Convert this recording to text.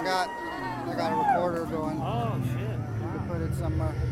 I got a recorder going. Oh shit. You can put it somewhere.